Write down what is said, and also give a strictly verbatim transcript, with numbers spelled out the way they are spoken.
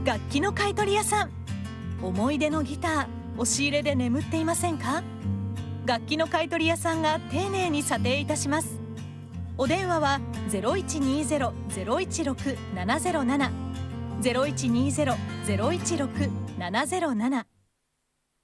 楽器の買取屋さん。思い出のギター、押し入れで眠っていませんか？楽器の買取屋さんが丁寧に査定いたします。お電話は ゼロイチニーゼロ ゼロイチロク ななゼロなな ゼロイチニーゼロ ゼロイチロク ななゼロなな